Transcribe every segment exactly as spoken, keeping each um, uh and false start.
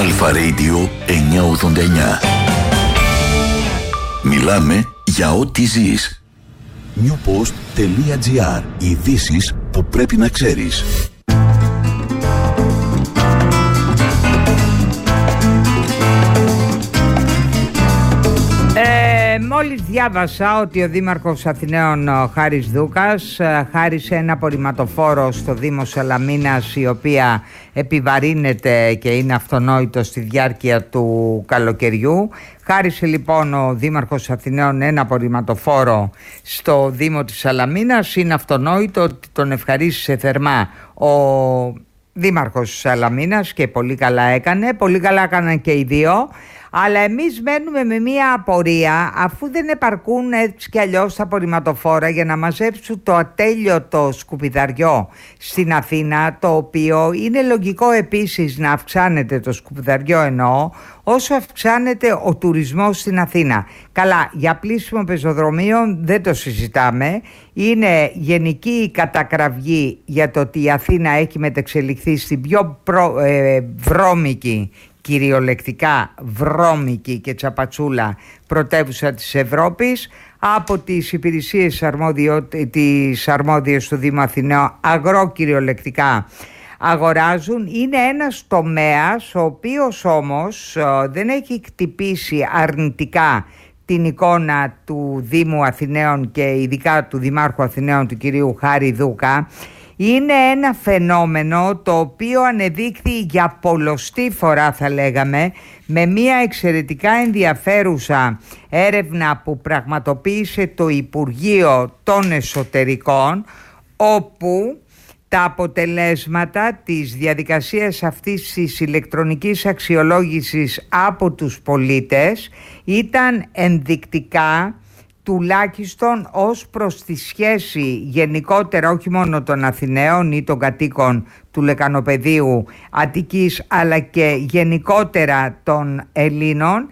Αλφα Radio εννιακόσια ογδόντα εννιά. Μιλάμε για ό,τι ζεις. newpost.gr. Ειδήσεις που πρέπει να ξέρεις. Ε, μόλις διάβασα ότι ο Δήμαρχος Αθηναίων Χάρης Δούκας χάρισε ένα απορριμματοφόρο στο Δήμο Σαλαμίνας, η οποία επιβαρύνεται και είναι αυτονόητο στη διάρκεια του καλοκαιριού. Χάρισε λοιπόν ο Δήμαρχος Αθηναίων ένα απορριμματοφόρο στο Δήμο της Σαλαμίνας. Είναι αυτονόητο ότι τον ευχαρίστησε θερμά ο Δήμαρχος Σαλαμίνας και πολύ καλά έκανε. Πολύ καλά έκαναν και οι δύο. Αλλά εμείς μένουμε με μία απορία, αφού δεν επαρκούν έτσι κι αλλιώς τα απορριμματοφόρα για να μαζέψουν το ατέλειωτο σκουπιδαριό στην Αθήνα, το οποίο είναι λογικό επίσης να αυξάνεται το σκουπιδαριό, εννοώ, όσο αυξάνεται ο τουρισμός στην Αθήνα. Καλά, για πλήσιμο πεζοδρομίων δεν το συζητάμε. Είναι γενική η κατακραυγή για το ότι η Αθήνα έχει μετεξελιχθεί στην πιο προ, ε, βρώμικη, κυριολεκτικά βρώμικη και τσαπατσούλα πρωτεύουσα της Ευρώπης. Από τις υπηρεσίες τις αρμόδιες του Δήμου Αθηναίων αγρό κυριολεκτικά αγοράζουν. Είναι ένας τομέας ο οποίος όμως δεν έχει χτυπήσει αρνητικά την εικόνα του Δήμου Αθηναίων και ειδικά του Δημάρχου Αθηναίων, του κυρίου Χάρη Δούκα. Είναι ένα φαινόμενο το οποίο ανεδείχθη για πολλοστή φορά, θα λέγαμε, με μια εξαιρετικά ενδιαφέρουσα έρευνα που πραγματοποίησε το Υπουργείο των Εσωτερικών, όπου τα αποτελέσματα της διαδικασίας αυτής της ηλεκτρονικής αξιολόγησης από τους πολίτες ήταν ενδεικτικά, τουλάχιστον ως προς τη σχέση γενικότερα όχι μόνο των Αθηναίων ή των κατοίκων του Λεκανοπεδίου Αττικής, αλλά και γενικότερα των Ελλήνων,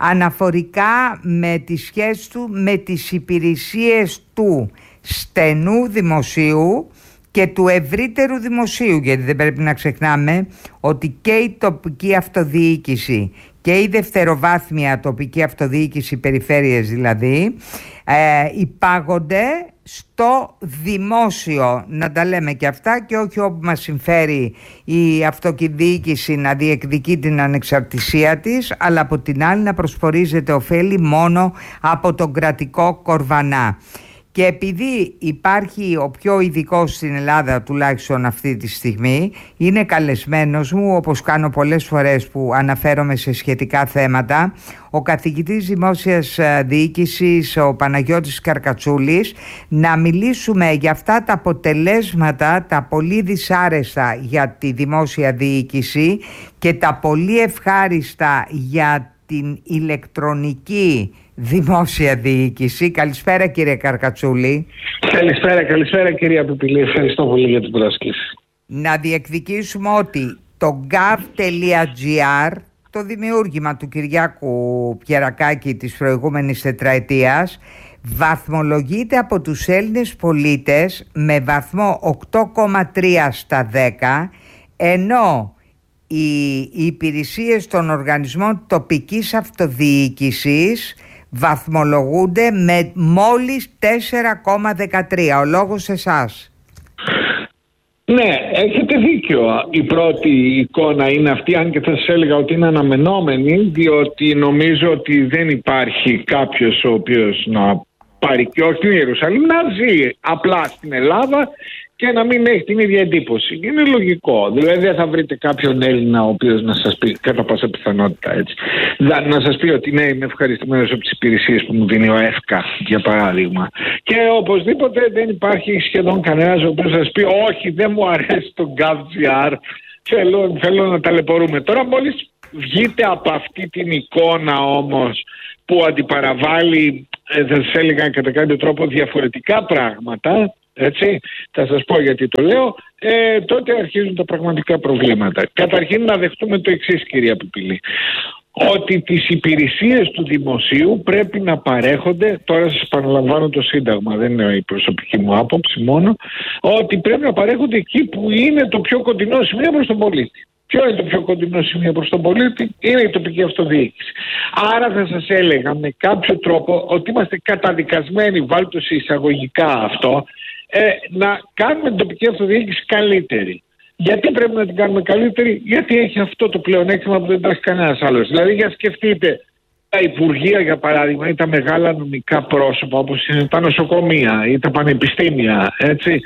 αναφορικά με τη σχέση του με τις υπηρεσίες του στενού δημοσίου και του ευρύτερου δημοσίου, γιατί δεν πρέπει να ξεχνάμε ότι και η τοπική αυτοδιοίκηση και η δευτεροβάθμια τοπική αυτοδιοίκηση, περιφέρειες δηλαδή, ε, υπάγονται στο δημόσιο, να τα λέμε και αυτά, και όχι όπου μας συμφέρει η αυτοδιοίκηση να διεκδικεί την ανεξαρτησία της, αλλά από την άλλη να προσφορίζεται ωφέλη μόνο από τον κρατικό κορβανά. Και επειδή υπάρχει ο πιο ειδικός στην Ελλάδα, τουλάχιστον αυτή τη στιγμή, είναι καλεσμένος μου, όπως κάνω πολλές φορές που αναφέρομαι σε σχετικά θέματα, ο καθηγητής Δημόσιας Διοίκησης, ο Παναγιώτης Καρκατσούλης, να μιλήσουμε για αυτά τα αποτελέσματα, τα πολύ δυσάρεστα για τη δημόσια διοίκηση και τα πολύ ευχάριστα για την ηλεκτρονική δημόσια διοίκηση. Καλησπέρα, κύριε Καρκατσούλη. Καλησπέρα, καλησπέρα κυρία Πιπηλή. Ευχαριστώ πολύ για την πρόσκληση. Να διεκδικήσουμε ότι το gov.gr, το δημιούργημα του Κυριάκου Πιερακάκη της προηγούμενης τετραετίας, βαθμολογείται από τους Έλληνες πολίτες με βαθμό οκτώ κόμμα τρία στα δέκα, ενώ οι υπηρεσίες των οργανισμών τοπικής αυτοδιοίκησης βαθμολογούνται με μόλις τέσσερα κόμμα δεκατρία. Ο λόγος εσάς. Ναι, έχετε δίκιο. Η πρώτη εικόνα είναι αυτή, αν και θα σας έλεγα ότι είναι αναμενόμενη, διότι νομίζω ότι δεν υπάρχει κάποιος ο οποίος να πάρει και όχι την Ιερουσαλήμ, να ζει απλά στην Ελλάδα και να μην έχει την ίδια εντύπωση. Είναι λογικό. Δηλαδή δεν θα βρείτε κάποιον Έλληνα ο οποίος να σας πει, κατά πάσα πιθανότητα έτσι, να σας πει ότι ναι, είμαι ευχαριστημένος από τις υπηρεσίες που μου δίνει ο ΕΦΚΑ, για παράδειγμα. Και οπωσδήποτε δεν υπάρχει σχεδόν κανένας ο οποίος θα σας πει όχι, δεν μου αρέσει το gov.gr, θέλω, θέλω να ταλαιπωρούμε. Τώρα μόλις βγείτε από αυτή την εικόνα όμως που αντιπαραβάλλει, θα σας έλεγα κατά κάποιο τρόπο, διαφορετικά πράγματα, έτσι, θα σας πω γιατί το λέω, ε, τότε αρχίζουν τα πραγματικά προβλήματα. Καταρχήν να δεχτούμε το εξής, κυρία Πιπηλή, ότι τις υπηρεσίες του δημοσίου πρέπει να παρέχονται, τώρα σας παραλαμβάνω το Σύνταγμα, δεν είναι η προσωπική μου άποψη μόνο, ότι πρέπει να παρέχονται εκεί που είναι το πιο κοντινό σημείο προς τον πολίτη. Ποιο είναι το πιο κοντινό σημείο προς τον πολίτη? Είναι η τοπική αυτοδιοίκηση. Άρα θα σας έλεγα με κάποιο τρόπο ότι είμαστε καταδικασμένοι, βάλτε σε εισαγωγικά αυτό, ε, να κάνουμε την τοπική αυτοδιοίκηση καλύτερη. Γιατί πρέπει να την κάνουμε καλύτερη? Γιατί έχει αυτό το πλεονέκτημα που δεν το έχει κανένας άλλος. Δηλαδή, για σκεφτείτε τα υπουργεία, για παράδειγμα, ή τα μεγάλα νομικά πρόσωπα όπως είναι τα νοσοκομεία ή τα πανεπιστήμια, έτσι.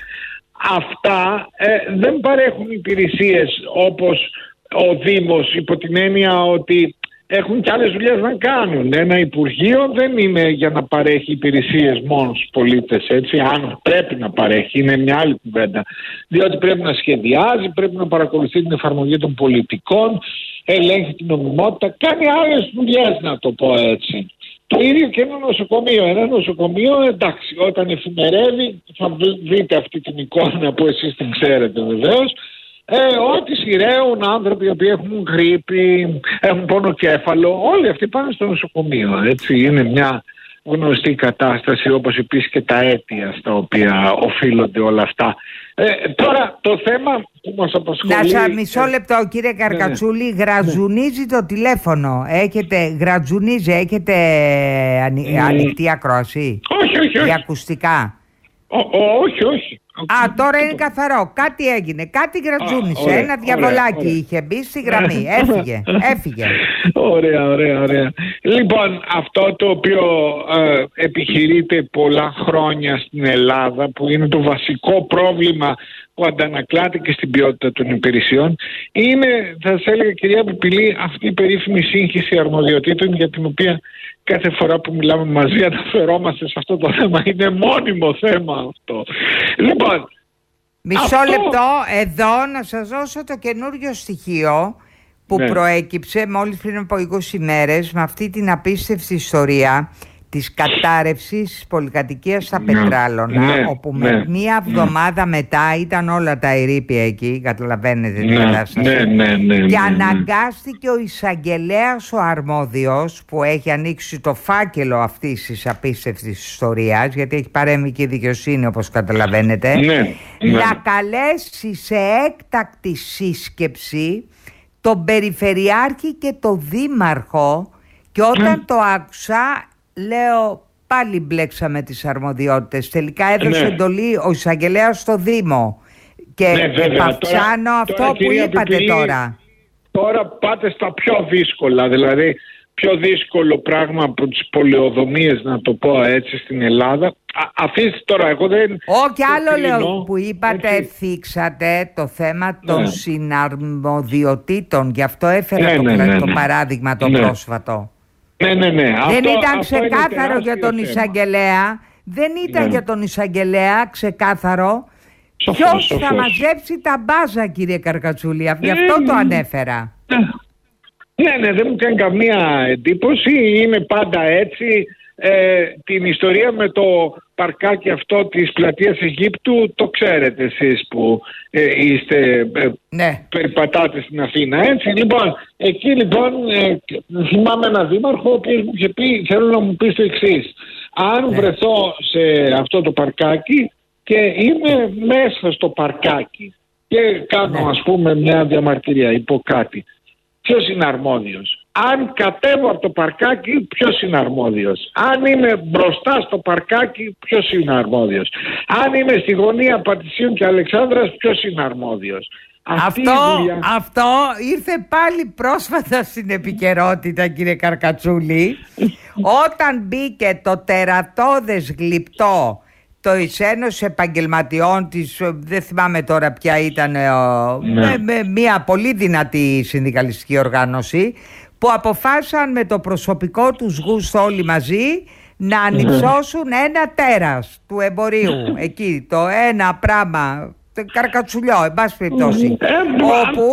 Αυτά ε, δεν παρέχουν υπηρεσίες όπως ο Δήμος, υπό την έννοια ότι έχουν και άλλες δουλειές να κάνουν. Ένα υπουργείο δεν είναι για να παρέχει υπηρεσίες μόνο στους πολίτες, έτσι, αν πρέπει να παρέχει, είναι μια άλλη κουβέντα. Διότι πρέπει να σχεδιάζει, πρέπει να παρακολουθεί την εφαρμογή των πολιτικών, ελέγχει την νομιμότητα, κάνει άλλες δουλειές, να το πω έτσι. Το ίδιο και ένα νοσοκομείο. Ένα νοσοκομείο, εντάξει, όταν εφημερεύει, θα δείτε αυτή την εικόνα που εσείς την ξέρετε βεβαίως, ε, ότι σειραίουν άνθρωποι οι οποίοι έχουν γρίπη, έχουν πονοκέφαλο, όλοι αυτοί πάνε στο νοσοκομείο. Έτσι, είναι μια γνωστή κατάσταση, όπως επίσης και τα αίτια στα οποία οφείλονται όλα αυτά. Ε, τώρα το θέμα που μας απασχολεί... Να σας μισό λεπτό, κύριε Καρκατσούλη, ναι, ναι. Γρατζουνίζει το τηλέφωνο. Έχετε, γρατζουνίζει, έχετε ανοι, mm. ανοιχτή ακρόαση? Όχι, όχι, όχι. Για ακουστικά? Ο, ο, όχι, όχι. Α, τώρα είναι καθαρό. Κάτι έγινε. Κάτι γρατζούνισε. Ένα διαβολάκι ωραία, είχε μπει στη γραμμή. Έφυγε. Έφυγε. Ωραία, ωραία, ωραία. Λοιπόν, αυτό το οποίο ε, επιχειρείται πολλά χρόνια στην Ελλάδα, που είναι το βασικό πρόβλημα που αντανακλάται και στην ποιότητα των υπηρεσιών, είναι, θα σας έλεγα, κυρία Πιπηλή, αυτή η περίφημη σύγχυση αρμοδιοτήτων, για την οποία κάθε φορά που μιλάμε μαζί αναφερόμαστε σε αυτό το θέμα. Είναι μόνιμο θέμα αυτό. Λοιπόν, μισό αυτό... λεπτό εδώ να σας δώσω το καινούριο στοιχείο που ναι. προέκυψε μόλις πριν από είκοσι μέρες με αυτή την απίστευτη ιστορία της κατάρρευσης πολυκατοικίας στα ναι. Πετράλωνα, ναι. όπου ναι. με μία εβδομάδα ναι. μετά ήταν όλα τα ερείπια εκεί, καταλαβαίνετε την ναι. κατάσταση, ναι, ναι, ναι, ναι, και ναι. αναγκάστηκε ο εισαγγελέας ο αρμόδιος που έχει ανοίξει το φάκελο αυτής της απίστευτης ιστορίας, γιατί έχει παρέμβει και η δικαιοσύνη όπως καταλαβαίνετε, ναι, ναι. να καλέσει σε έκτακτη σύσκεψη τον Περιφερειάρχη και τον Δήμαρχο, και όταν ναι. το άκουσα λέω πάλι μπλέξαμε τις αρμοδιότητες. Τελικά έδωσε ναι. εντολή ο εισαγγελέας στο Δήμο. Και ναι, επαυξάνω τώρα, αυτό τώρα, που είπατε Πιπηλή, τώρα. Τώρα πάτε στα πιο δύσκολα. Δηλαδή πιο δύσκολο πράγμα από τις πολεοδομίες, να το πω έτσι, στην Ελλάδα. Α, αφήστε τώρα, εγώ δεν... Όχι, άλλο λέω που είπατε, έτσι. Θίξατε το θέμα των ναι. συναρμοδιοτήτων. Γι' αυτό έφερα ναι, το, ναι, ναι, το ναι. παράδειγμα το ναι. πρόσφατο. Ναι, ναι, ναι. Δεν αυτό, ήταν αυτό ξεκάθαρο για τον θέμα. εισαγγελέα. Δεν ήταν ναι. για τον εισαγγελέα ξεκάθαρο ποιος θα μαζέψει τα μπάζα, κύριε Καρκατσούλη. Γι' ναι, αυτό ναι. το ανέφερα. Ναι. ναι, ναι, δεν μου κάνει καμία εντύπωση. Είναι πάντα έτσι. Ε, την ιστορία με το παρκάκι αυτό της πλατείας Αιγύπτου το ξέρετε εσείς που ε, είστε ε, ναι. περιπατάτε στην Αθήνα, έτσι. Λοιπόν, εκεί λοιπόν ε, θυμάμαι έναν δήμαρχο ο οποίος μου είχε πει, θέλω να μου πεις το εξής: αν ναι. βρεθώ σε αυτό το παρκάκι και είμαι μέσα στο παρκάκι και κάνω ναι. ας πούμε μια διαμαρτυρία υπό κάτι, ποιος είναι αρμόδιος? Αν κατέβω από το παρκάκι, ποιος είναι αρμόδιος? Αν είμαι μπροστά στο παρκάκι, ποιος είναι αρμόδιος? Αν είμαι στη γωνία Πατησίων και Αλεξάνδρας, ποιος είναι αρμόδιος? Αυτό, δουλειά... αυτό ήρθε πάλι πρόσφατα στην επικαιρότητα, κύριε Καρκατσούλη, όταν μπήκε το τερατώδες γλυπτό το Ένωση Επαγγελματιών της, δεν θυμάμαι τώρα ποια ήταν, ναι. με, με μια πολύ δυνατή συνδικαλιστική οργάνωση, που αποφάσισαν με το προσωπικό τους γούστο όλοι μαζί να ανυψώσουν ένα τέρας του εμπορίου εκεί, το ένα πράγμα, το Καρκατσουλιό, εν πάση περιπτώσει, όπου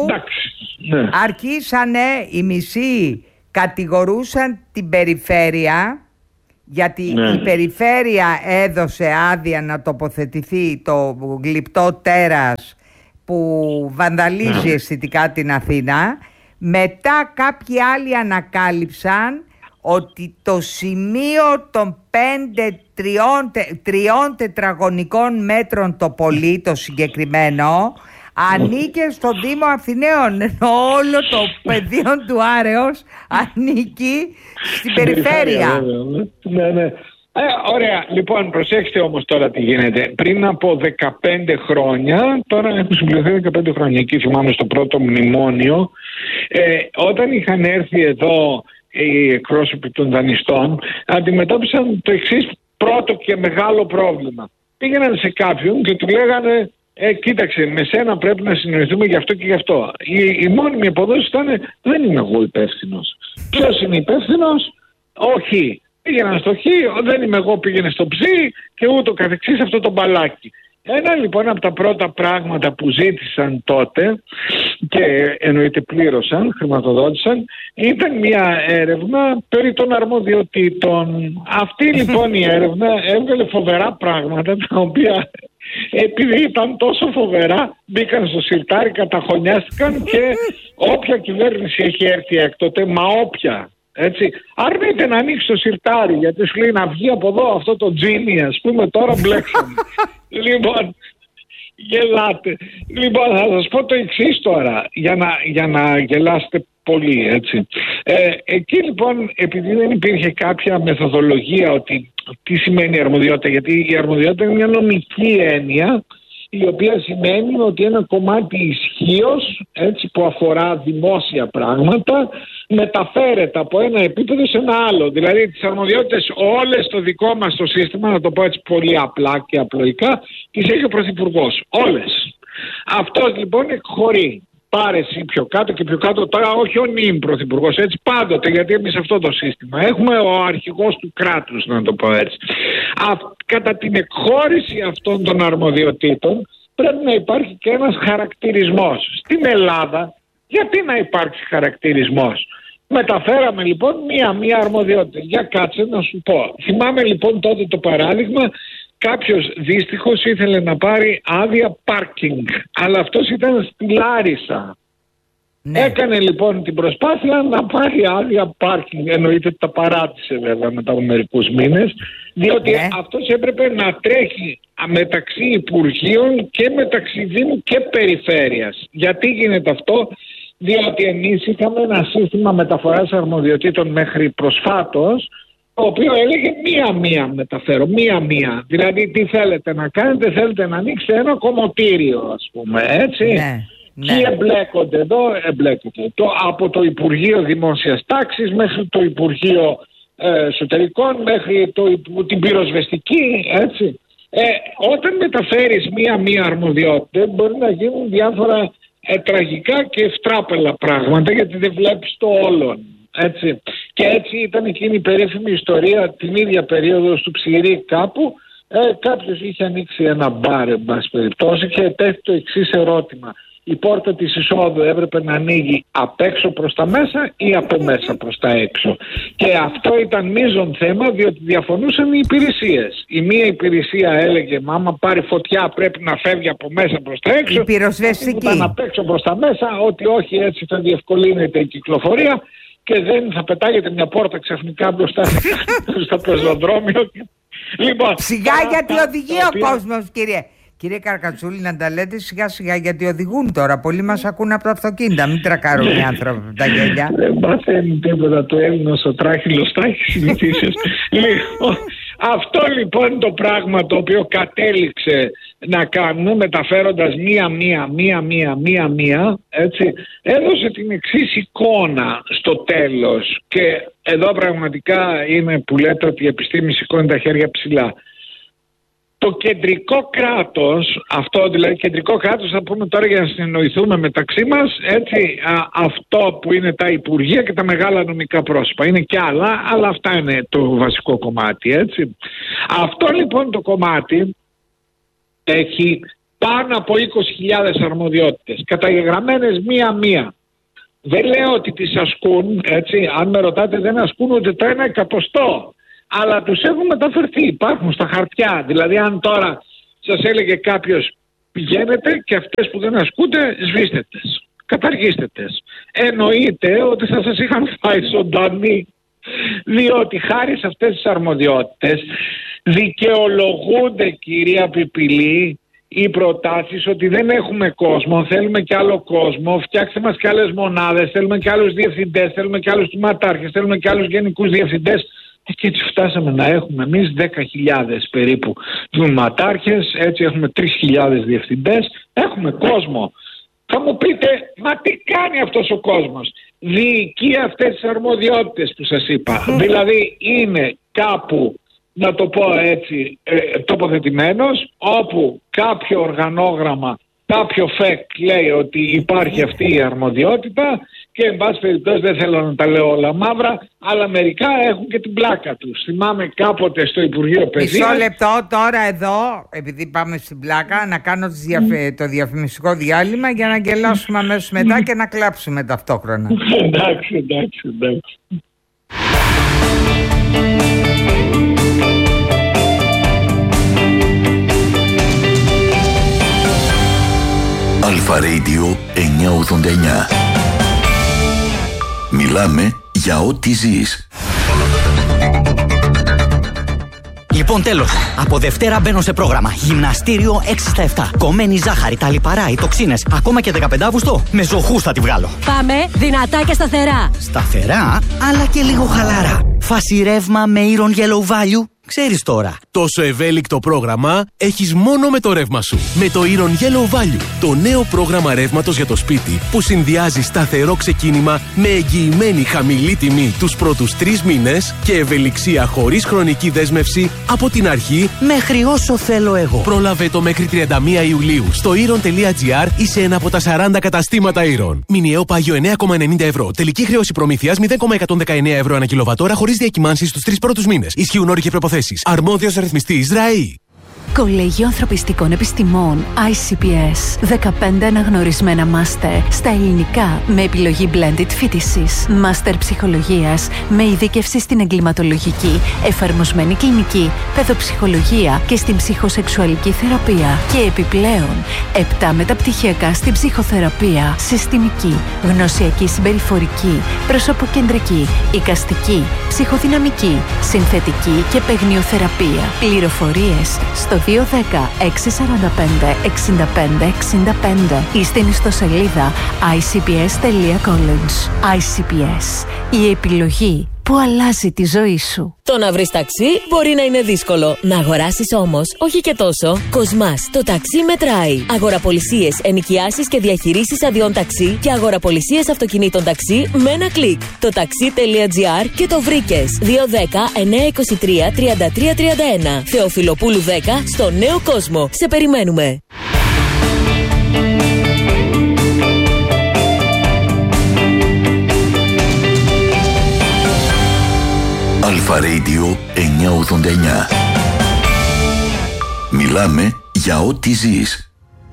αρχίσανε οι μισοί κατηγορούσαν την περιφέρεια, γιατί ναι. η περιφέρεια έδωσε άδεια να τοποθετηθεί το γλυπτό τέρας που βανδαλίζει ναι. αισθητικά την Αθήνα. Μετά κάποιοι άλλοι ανακάλυψαν ότι το σημείο των πέντε τριών, τριών τετραγωνικών μέτρων το πολύ, το συγκεκριμένο, ανήκε στο Δήμο Αθηναίων, ενώ όλο το πεδίο του Άρεος ανήκει στην περιφέρεια. Ναι, ναι. Ε, ωραία, λοιπόν, προσέξτε όμως τώρα τι γίνεται. Πριν από δεκαπέντε χρόνια, τώρα έχουν συμπληρωθεί δεκαπέντε χρόνια, εκεί θυμάμαι στο πρώτο μνημόνιο, ε, όταν είχαν έρθει εδώ οι εκπρόσωποι των δανειστών, αντιμετώπισαν το εξής πρώτο και μεγάλο πρόβλημα. Πήγαιναν σε κάποιον και του λέγανε ε, κοίταξε, με σένα πρέπει να συνοηθούμε γι' αυτό και γι' αυτό. Η, η μόνιμη αποδόση ήταν, δεν είμαι εγώ υπεύθυνος. Ποιος είναι υπεύθυνος? Όχι. Πήγαιναν στο Χ, δεν είμαι εγώ, πήγαινε στο Ψ και ούτω καθεξής, αυτό το μπαλάκι. Ένα λοιπόν από τα πρώτα πράγματα που ζήτησαν τότε και εννοείται πλήρωσαν, χρηματοδότησαν, ήταν μια έρευνα περί των αρμοδιοτήτων. Αυτή λοιπόν η έρευνα έβγαλε φοβερά πράγματα, τα οποία επειδή ήταν τόσο φοβερά μπήκαν στο σιρτάρι, καταχωνιάστηκαν και όποια κυβέρνηση έχει έρθει έκτοτε, μα όποια, έτσι, αρνείται να ανοίξει το σιρτάρι γιατί σου λέει να βγει από εδώ αυτό το τζίνι, ας πούμε, τώρα μπλέξαμε. Λοιπόν, γελάτε. Λοιπόν, θα σας πω το εξής τώρα, για να, για να γελάσετε πολύ, έτσι. Ε, εκεί λοιπόν, επειδή δεν υπήρχε κάποια μεθοδολογία ότι τι σημαίνει αρμοδιότητα, γιατί η αρμοδιότητα είναι μια νομική έννοια, η οποία σημαίνει ότι ένα κομμάτι ισχύος, έτσι, που αφορά δημόσια πράγματα, μεταφέρεται από ένα επίπεδο σε ένα άλλο. Δηλαδή τις αρμοδιότητες όλες στο δικό μας το σύστημα, να το πω έτσι πολύ απλά και απλοϊκά, τις έχει ο Πρωθυπουργός. Όλες. Αυτός λοιπόν εκχωρεί. Πάρε εσύ πιο κάτω και πιο κάτω, τώρα όχι ο νυν Πρωθυπουργός, έτσι πάντοτε, γιατί εμείς αυτό το σύστημα έχουμε, ο αρχηγός του κράτους, να το πω έτσι. Α, κατά την εκχώρηση αυτών των αρμοδιοτήτων πρέπει να υπάρχει και ένας χαρακτηρισμός. Στην Ελλάδα γιατί να υπάρξει χαρακτηρισμός? Μεταφέραμε λοιπόν μία-μία αρμοδιότητα. Για κάτσε να σου πω. Θυμάμαι λοιπόν τότε το παράδειγμα, κάποιος δύστιχος ήθελε να πάρει άδεια πάρκινγκ, αλλά αυτός ήταν στη Λάρισα. Ναι. Έκανε λοιπόν την προσπάθεια να πάρει άδεια πάρκινγκ, εννοείται ότι τα παράτησε βέβαια μετά από μερικούς μήνες, διότι ναι. αυτός έπρεπε να τρέχει μεταξύ Υπουργείων και μεταξύ Δήμου και Περιφέρειας. Γιατί γίνεται αυτό? Διότι εμείς είχαμε ένα σύστημα μεταφοράς αρμοδιοτήτων μέχρι προσφάτως, το οποίο έλεγε μία-μία μεταφέρω, μία-μία. Δηλαδή τι θέλετε να κάνετε, θέλετε να ανοίξετε ένα κομμωτήριο, ας πούμε, έτσι. Ναι, ναι. Τι εμπλέκονται εδώ, εμπλέκονται το, από το Υπουργείο Δημόσιας Τάξης μέχρι το Υπουργείο ε, Εσωτερικών, μέχρι το, την πυροσβεστική, έτσι. Ε, όταν μεταφέρεις μία-μία αρμοδιότητα μπορεί να γίνουν διάφορα ε, τραγικά και ευτράπελα πράγματα, γιατί δεν βλέπεις το όλον. Έτσι. Και έτσι ήταν εκείνη η περίφημη ιστορία την ίδια περίοδο του Ψηρή κάπου. Ε, κάποιος είχε ανοίξει ένα μπαρ, εν πάση περιπτώσει, και τέθη το εξής ερώτημα. Η πόρτα της εισόδου έπρεπε να ανοίγει απ' έξω προς τα μέσα ή από μέσα προς τα έξω? Και αυτό ήταν μείζον θέμα, διότι διαφωνούσαν οι υπηρεσίες. Η μία υπηρεσία έλεγε μα άμα πάρει φωτιά πρέπει να φεύγει από μέσα προς τα έξω. Η πυροσβεστική. Ήταν απ' έξω προς τα μέσα, ότι όχι, έτσι θα διευκολύνεται η κυκλοφορία και δεν θα πετάγεται μια πόρτα ξαφνικά μπροστά στο πεζοδρόμιο. Λοιπόν, σιγά γιατί οδηγεί ο οποία... κόσμος, κύριε. Κύριε Καρκατσούλη, να τα λέτε σιγά σιγά γιατί οδηγούν τώρα. Πολλοί μας ακούν από τα αυτοκίνητα. Μην τρακάρουν οι άνθρωποι από τα γέλια. Δεν μαθαίνει τίποτα το Έλληνος, ο τράχυλος τα έχει συνηθίσει. Λοιπόν, αυτό λοιπόν το πράγμα το οποίο κατέληξε να κάνουμε, μεταφέροντας μία-μία, μία-μία, μία-μία, έτσι, έδωσε την εξής εικόνα στο τέλος. Και εδώ πραγματικά είναι που λέτε ότι η επιστήμη σηκώνει τα χέρια ψηλά. Το κεντρικό κράτος, αυτό δηλαδή κεντρικό κράτος θα πούμε τώρα για να συνεννοηθούμε μεταξύ μας, έτσι, α, αυτό που είναι τα υπουργεία και τα μεγάλα νομικά πρόσωπα. Είναι και άλλα, αλλά αυτά είναι το βασικό κομμάτι, έτσι. Αυτό λοιπόν το κομμάτι έχει πάνω από είκοσι χιλιάδες αρμοδιότητες, καταγεγραμμένες μία-μία. Δεν λέω ότι τις ασκούν, έτσι, αν με ρωτάτε δεν ασκούν ούτε το ένα εκατοστό. Αλλά τους έχουν μεταφερθεί, υπάρχουν στα χαρτιά. Δηλαδή αν τώρα σας έλεγε κάποιος πηγαίνετε και αυτές που δεν ασκούνται σβήστε τες, καταργήστε τες. Εννοείται ότι θα σας είχαν φάει ζωντανοί, διότι χάρη σε αυτές τις αρμοδιότητες δικαιολογούνται, κυρία Πιπηλή, οι προτάσεις ότι δεν έχουμε κόσμο, θέλουμε και άλλο κόσμο, φτιάξτε μας και άλλες μονάδες, θέλουμε και άλλους διευθυντές, θέλουμε και άλλους τμήματάρχες, θέλουμε και άλλους γενικούς διευθυντές. Και έτσι φτάσαμε να έχουμε εμείς δέκα χιλιάδες περίπου τμήματάρχες, έτσι έχουμε τρεις χιλιάδες διευθυντές, έχουμε κόσμο. Θα μου πείτε, μα τι κάνει αυτός ο κόσμος? Διοικεί αυτές τις αρμοδιότητες που σας είπα. Δηλαδή είναι κάπου, να το πω έτσι, ε, τοποθετημένος, όπου κάποιο οργανόγραμμα, κάποιο φεκ λέει ότι υπάρχει αυτή η αρμοδιότητα και εν πάση περιπτώσει δεν θέλω να τα λέω όλα μαύρα, αλλά μερικά έχουν και την πλάκα τους. Θυμάμαι κάποτε στο Υπουργείο Παιδείας... Μισό λεπτό τώρα εδώ, επειδή πάμε στην πλάκα, να κάνω το διαφημιστικό διάλειμμα για να γελάσουμε αμέσως μετά και να κλάψουμε ταυτόχρονα. Εντάξει, εντάξει, εντάξει. Αλφα Radio εννιακόσια ογδόντα εννιά. Μιλάμε για ό,τι ζεις. Λοιπόν, τέλος. Από Δευτέρα μπαίνω σε πρόγραμμα. Γυμναστήριο έξι στα επτά. Κομμένη ζάχαρη, τα λιπαρά, οι τοξίνες. Ακόμα και δεκαπέντε Αυγούστου. Με ζωχούς θα τη βγάλω. Πάμε δυνατά και σταθερά. Σταθερά, αλλά και λίγο χαλαρά. Φάση ρεύμα με Iron Yellow Value. Ξέρεις τώρα. Τόσο ευέλικτο πρόγραμμα έχεις μόνο με το ρεύμα σου. Με το Iron Yellow Value, το νέο πρόγραμμα ρεύματος για το σπίτι που συνδυάζει σταθερό ξεκίνημα με εγγυημένη χαμηλή τιμή τους πρώτους τρεις μήνες και ευελιξία χωρίς χρονική δέσμευση από την αρχή μέχρι όσο θέλω εγώ. Πρόλαβε το μέχρι τριάντα μία Ιουλίου στο iron τελεία gr ή σε ένα από τα σαράντα καταστήματα Iron. Μηνιαίο πάγιο εννέα κόμμα ενενήντα ευρώ. Τελική χρέωση προμήθειας μηδέν κόμμα εκατόν δεκαεννέα ευρώ ανά κιλοβατόρα χωρίς διακυμάνσεις στους τρεις πρώτους μήνες. Ισχύουν όροι και προϋποθέσεις. Αρμόδιος ρυθμιστής ΡΑΗ. Κολέγιο Ανθρωπιστικών Επιστημών άι σι πι ες. δεκαπέντε αναγνωρισμένα μάστερ στα ελληνικά με επιλογή blended φοιτησης. Μάστερ ψυχολογίας με ειδίκευση στην εγκληματολογική, εφαρμοσμένη κλινική, παιδοψυχολογία και στην ψυχοσεξουαλική θεραπεία. Και επιπλέον, επτά μεταπτυχιακά στην ψυχοθεραπεία, συστημική, γνωσιακή συμπεριφορική, προσωποκεντρική, εικαστική, ψυχοδυναμική, συνθετική και παιγνιοθεραπεία. Πληροφορίες στο δύο ένα μηδέν έξι τέσσερα πέντε εξήντα πέντε εξήντα πέντε ή στην ιστοσελίδα άι σι πι ες τελεία college. άι σι πι ες. Η επιλογή που αλλάζει τη ζωή σου. Το να βρεις ταξί μπορεί να είναι δύσκολο. Να αγοράσεις όμως, όχι και τόσο. Κοσμάς, το ταξί μετράει. Αγοραπολισίες, ενοικιάσεις και διαχειρήσεις αδειών ταξί και αγοραπολισίες αυτοκινήτων ταξί με ένα κλικ. Το ταξί τελεία gr και το βρήκες. δύο ένα μηδέν εννέα είκοσι τρία τριάντα τρία τριάντα ένα. Θεοφιλοπούλου δέκα στο Νέο Κόσμο. Σε περιμένουμε. Αλφα Radio εννιακόσια ογδόντα εννιά. Μιλάμε για ό,τι ζεις.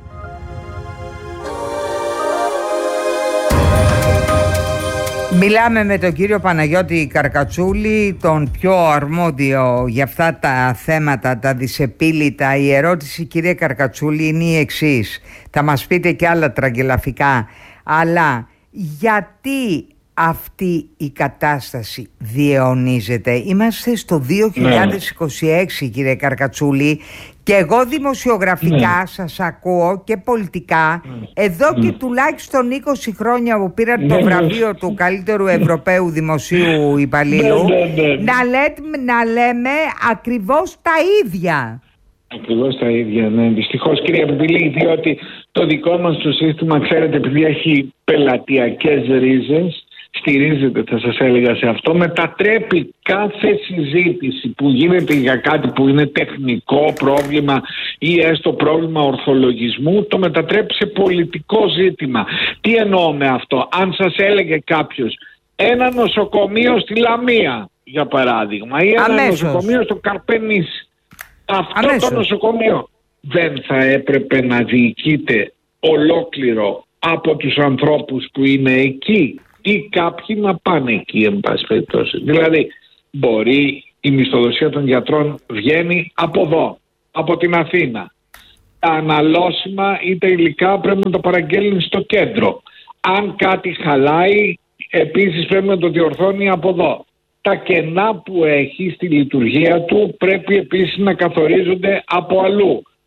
Μιλάμε με τον κύριο Παναγιώτη Καρκατσούλη, τον πιο αρμόδιο για αυτά τα θέματα, τα δυσεπίλητα. Η ερώτηση, κύριε Καρκατσούλη, είναι η εξής. Θα μας πείτε και άλλα τραγγελαφικά, αλλά γιατί αυτή η κατάσταση διαιωνίζεται? Είμαστε στο δύο χιλιάδες είκοσι έξι, ναι, κύριε Καρκατσούλη, και εγώ δημοσιογραφικά, ναι, σας ακούω και πολιτικά, ναι, εδώ και, ναι, τουλάχιστον είκοσι χρόνια που πήρατε, ναι, το βραβείο, ναι, του καλύτερου Ευρωπαίου Δημοσίου Υπαλλήλου, ναι, ναι, ναι, να, λέτε, να λέμε ακριβώς τα ίδια. Ακριβώς τα ίδια, ναι. Δυστυχώς, κύριε Παπηλή, διότι το δικό μας το σύστημα, ξέρετε, επειδή έχει πελατειακές ρίζες, στηρίζεται, θα σας έλεγα, σε αυτό, μετατρέπει κάθε συζήτηση που γίνεται για κάτι που είναι τεχνικό πρόβλημα ή έστω πρόβλημα ορθολογισμού, το μετατρέπει σε πολιτικό ζήτημα. Τι εννοώ με αυτό? Αν σας έλεγε κάποιος ένα νοσοκομείο στη Λαμία, για παράδειγμα, ή ένα Αμέσως. νοσοκομείο στο Καρπενήσι, αυτό Αμέσως. το νοσοκομείο δεν θα έπρεπε να διοικείται ολόκληρο από τους ανθρώπους που είναι εκεί, ή κάποιοι να πάνε εκεί, εν πάση περιπτώσει? Δηλαδή, μπορεί η μισθοδοσία των γιατρών βγαίνει από εδώ, από την Αθήνα. Τα αναλώσιμα ή τα υλικά πρέπει να το παραγγέλνει στο κέντρο. Αν κάτι χαλάει, επίσης πρέπει να το διορθώνει από εδώ. Τα κενά που έχει στη λειτουργία του πρέπει επίσης να καθορίζονται από αλλού.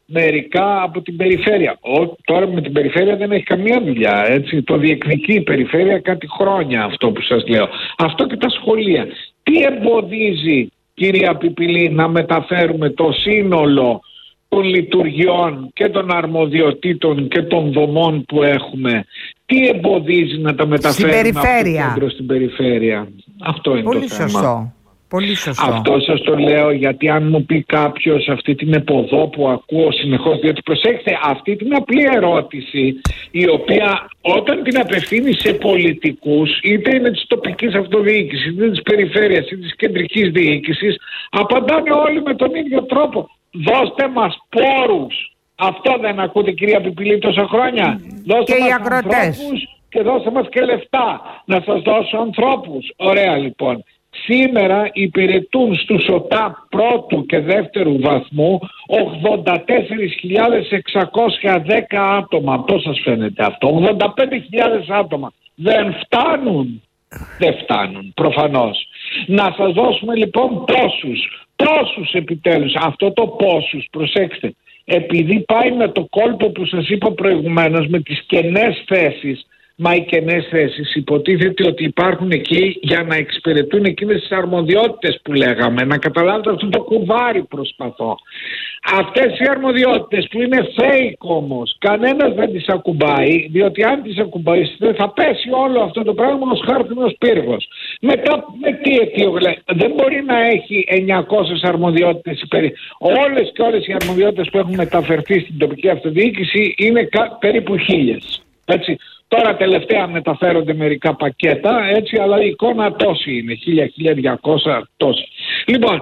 μερικά από την περιφέρεια. Ο, τώρα με την περιφέρεια δεν έχει καμία δουλειά, έτσι. Το διεκδικεί η περιφέρεια κάτι χρόνια αυτό που σας λέω. Αυτό και τα σχολεία. Τι εμποδίζει, κυρία Πιπηλή, να μεταφέρουμε το σύνολο των λειτουργιών και των αρμοδιοτήτων και των δομών που έχουμε? Τι εμποδίζει να τα μεταφέρουμε στην περιφέρεια. Από το κέντρο στην περιφέρεια? Αυτό είναι πολύ το θέμα. Σωστό. Πολύ σωστό. Αυτό σας το λέω γιατί αν μου πει κάποιος αυτή την εποδό που ακούω συνεχώς, διότι προσέξτε, αυτή την απλή ερώτηση η οποία όταν την απευθύνει σε πολιτικούς, είτε είναι της τοπικής αυτοδιοίκησης, είτε της περιφέρειας, είτε της κεντρικής διοίκησης, απαντάνε όλοι με τον ίδιο τρόπο. Δώστε μας πόρους. Αυτό δεν ακούτε, κυρία Πιπηλή, τόσα χρόνια? Δώστε και μας οι αγροτές ανθρώπους και δώστε μας και λεφτά. Να σας δώσω ανθρώπους. Ωραία λοιπόν. Σήμερα υπηρετούν στους ΟΤΑ πρώτου και δεύτερου βαθμού ογδόντα τέσσερις χιλιάδες εξακόσια δέκα άτομα. Πώς σας φαίνεται αυτό? ογδόντα πέντε χιλιάδες άτομα. Δεν φτάνουν. Δεν φτάνουν προφανώς. Να σας δώσουμε λοιπόν πόσους. Πόσους επιτέλους. Αυτό το πόσους, προσέξτε, επειδή πάει με το κόλπο που σας είπα προηγουμένως, με τις κενές θέσεις. Μα οι κενές θέσεις υποτίθεται ότι υπάρχουν εκεί για να εξυπηρετούν εκείνες τις αρμοδιότητες που λέγαμε. Να καταλάβετε αυτό το κουβάρι προσπαθώ. Αυτές οι αρμοδιότητες που είναι fake όμως, κανένας δεν τις ακουμπάει, διότι αν τις ακουμπαίσετε θα πέσει όλο αυτό το πράγμα ως χάρτινος πύργος. Μετά με τι αιτίο? Δεν μπορεί να έχει εννιακόσιες αρμοδιότητες υπέρ. Όλες και όλες οι αρμοδιότητες που έχουν μεταφερθεί στην τοπική αυτοδιοίκηση είναι περίπου χίλιες. Έτσι. Τώρα τελευταία μεταφέρονται μερικά πακέτα, έτσι, αλλά η εικόνα τόση είναι, χίλια με χίλια διακόσια τόση. Λοιπόν,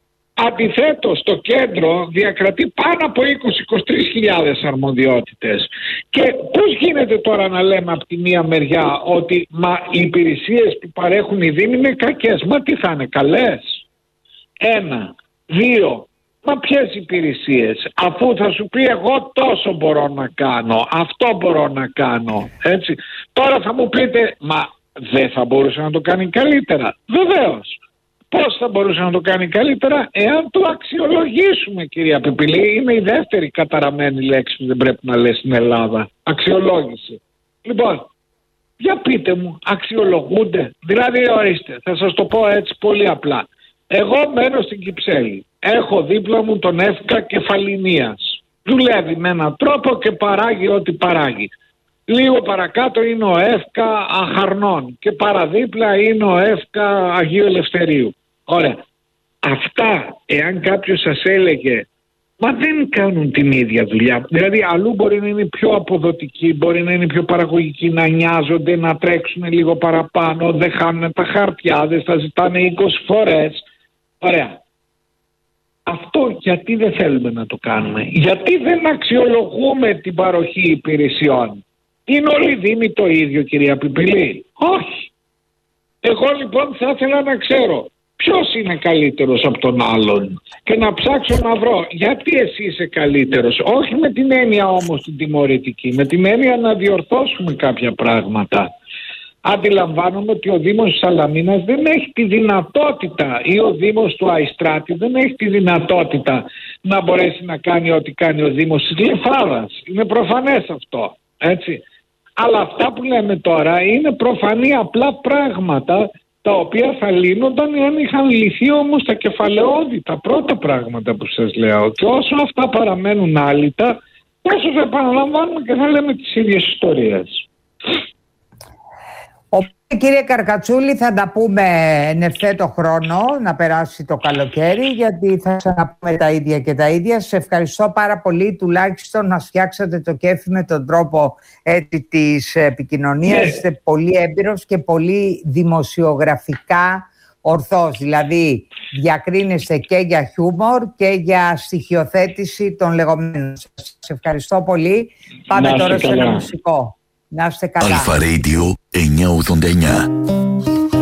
αντιθέτως το κέντρο διακρατεί πάνω από είκοσι με είκοσι τρεις χιλιάδες αρμοδιότητες. Και πώς γίνεται τώρα να λέμε από τη μία μεριά ότι μα, οι υπηρεσίες που παρέχουν οι δήμοι είναι κακές? Μα τι θα είναι, καλές? Ένα. Δύο. Μα ποιες υπηρεσίες? Αφού θα σου πει εγώ τόσο μπορώ να κάνω, αυτό μπορώ να κάνω, έτσι. Τώρα θα μου πείτε, μα δεν θα μπορούσε να το κάνει καλύτερα? Βεβαίως. Πώς θα μπορούσε να το κάνει καλύτερα? Εάν το αξιολογήσουμε, κυρία Πιπηλή. Είναι η δεύτερη καταραμένη λέξη που δεν πρέπει να λέει στην Ελλάδα. Αξιολόγηση. Λοιπόν, για πείτε μου, αξιολογούνται? Δηλαδή, ορίστε, θα σας το πω έτσι πολύ απλά. Εγώ μένω στην Κυψέλη. Έχω δίπλα μου τον ΕΦΚΑ Κεφαληνίας. Δουλεύει με έναν τρόπο και παράγει ό,τι παράγει. Λίγο παρακάτω είναι ο ΕΦΚΑ Αχαρνών και παραδίπλα είναι ο ΕΦΚΑ Αγίου Ελευθερίου. Ωραία. Αυτά, εάν κάποιος σας έλεγε, μα δεν κάνουν την ίδια δουλειά. Δηλαδή αλλού μπορεί να είναι πιο αποδοτικοί, μπορεί να είναι πιο παραγωγικοί, να νοιάζονται, να τρέξουν λίγο παραπάνω, δεν χάνουν τα χαρτιά, δεν θα ζητάνε είκοσι φορές. Ωραία. Αυτό γιατί δεν θέλουμε να το κάνουμε? Γιατί δεν αξιολογούμε την παροχή υπηρεσιών? Είναι όλοι οι δήμοι το ίδιο, κυρία Πιπηλή? Όχι. Εγώ λοιπόν θα ήθελα να ξέρω ποιος είναι καλύτερος από τον άλλον και να ψάξω να βρω γιατί εσύ είσαι καλύτερος. Όχι με την έννοια όμως την τιμωρητική, με την έννοια να διορθώσουμε κάποια πράγματα. Αντιλαμβάνομαι ότι ο Δήμος της Σαλαμίνας δεν έχει τη δυνατότητα ή ο Δήμος του Αϊστράτη δεν έχει τη δυνατότητα να μπορέσει να κάνει ό,τι κάνει ο Δήμος της Γλυφάδας. Είναι προφανές αυτό, έτσι. Αλλά αυτά που λέμε τώρα είναι προφανή απλά πράγματα τα οποία θα λύνονταν εάν είχαν λυθεί όμως τα κεφαλαιώδη, τα πρώτα πράγματα που σας λέω. Και όσο αυτά παραμένουν άλυτα, όσο θα επαναλαμβάνουμε και θα λέμε τις ίδιες ιστορίες. Κύριε Καρκατσούλη, θα τα πούμε εν ευθέτω χρόνο, να περάσει το καλοκαίρι, γιατί θα ξαναπούμε τα ίδια και τα ίδια. Σε ευχαριστώ πάρα πολύ, τουλάχιστον να φτιάξατε το κέφι με τον τρόπο έτσι, της επικοινωνίας. Yeah. Είστε πολύ έμπειρος και πολύ δημοσιογραφικά ορθός. Δηλαδή, διακρίνεστε και για χιούμορ και για στοιχειοθέτηση των λεγόμενων. Σας ευχαριστώ πολύ. Πάμε τώρα σε ένα μουσικό. Να είστε καλά. Αλφα Radio εννιακόσια ογδόντα εννιά.